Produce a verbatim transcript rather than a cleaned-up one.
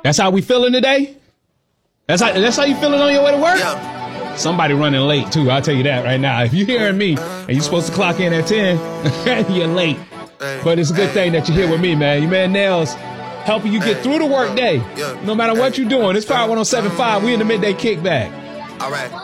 That's how we feeling today? That's how, that's how you feeling on your way to work? Yeah. Somebody running late, too. I'll tell you that right now. If you're hearing me and you're supposed to clock in at ten, you're late. But it's a good thing that you're here with me, man. Your man Nels helping you get through the work day. No matter what you're doing. It's Power one oh seven point five. We in the midday kickback. All right.